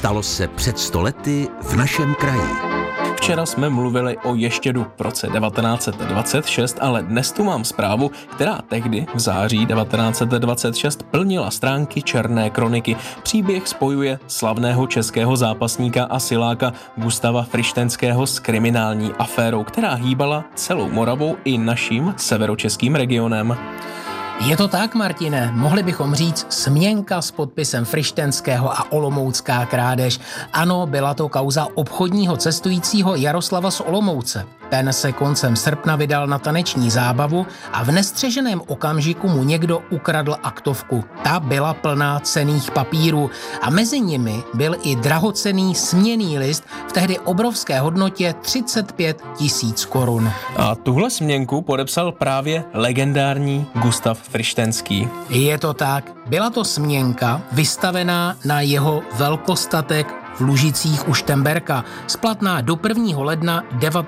Stalo se před 100 lety v našem kraji. Včera jsme mluvili o Ještědu v roce 1926, ale dnes tu mám zprávu, která tehdy v září 1926 plnila stránky černé kroniky. Příběh spojuje slavného českého zápasníka a siláka Gustava Frištenského s kriminální aférou, která hýbala celou Moravou i naším severočeským regionem. Je to tak, Martine, mohli bychom říct směnka s podpisem Frištenského a olomoucká krádež. Ano, byla to kauza obchodního cestujícího Jaroslava z Olomouce. Ten se koncem srpna vydal na taneční zábavu a v nestřeženém okamžiku mu někdo ukradl aktovku. Ta byla plná cenných papírů a mezi nimi byl i drahocenný směnný list v tehdy obrovské hodnotě 35 000 korun. A tuhle směnku podepsal právě legendární Gustav Frištenský. Je to tak, byla to směnka vystavená na jeho velkostatek v Lužicích u Štemberka, splatná do 1. ledna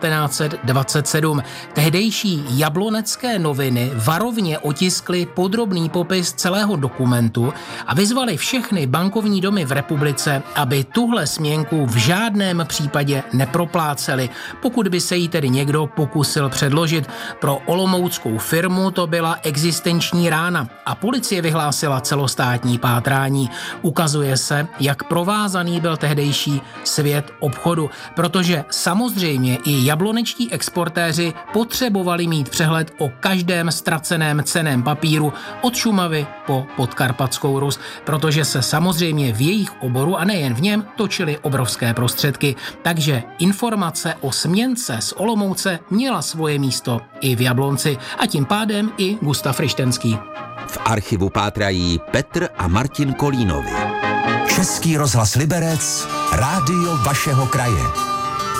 1927. Tehdejší Jablonecké noviny varovně otiskly podrobný popis celého dokumentu a vyzvali všechny bankovní domy v republice, aby tuhle směnku v žádném případě nepropláceli, pokud by se jí tedy někdo pokusil předložit. Pro olomouckou firmu to byla existenční rána a policie vyhlásila celostátní pátrání. Ukazuje se, jak provázaný byl tehdejší svět obchodu, protože samozřejmě i jablonečtí exportéři potřebovali mít přehled o každém ztraceném cenném papíru od Šumavy po Podkarpatskou Rus, protože se samozřejmě v jejich oboru a nejen v něm točily obrovské prostředky. Takže informace o směnce z Olomouce měla svoje místo i v Jablonci a tím pádem i Gustav Frištenský. V archivu pátrají Petr a Martin Kolínovi. Český rozhlas Liberec, rádio vašeho kraje.